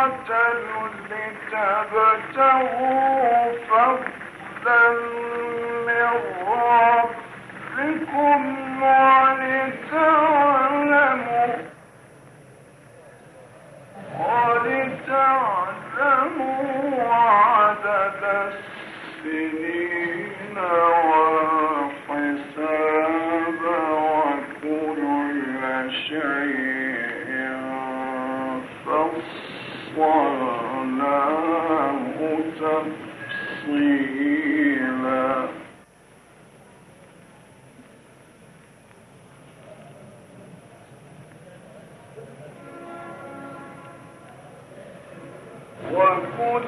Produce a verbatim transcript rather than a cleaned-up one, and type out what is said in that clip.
لتبتغوا فضلا من ربكم ولتعلموا ولتعلموا عدد السنين والحساب وكل شيء فصلناه تفصيلا. وكل